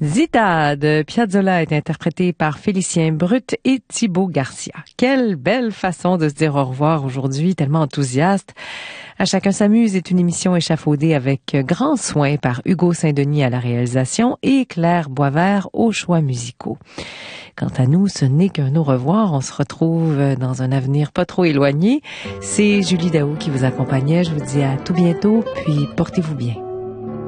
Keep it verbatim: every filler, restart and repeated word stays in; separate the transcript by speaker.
Speaker 1: Zita de Piazzolla est interprétée par Félicien Brut et Thibaut Garcia. Quelle belle façon de se dire au revoir aujourd'hui, tellement enthousiaste. À Chacun s'amuse est une émission échafaudée avec grand soin par Hugo Saint-Denis à la réalisation et Claire Boisvert aux choix musicaux. Quant à nous, ce n'est qu'un au revoir. On se retrouve dans un avenir pas trop éloigné. C'est Julie Daou qui vous accompagnait. Je vous dis à tout bientôt, puis portez-vous bien.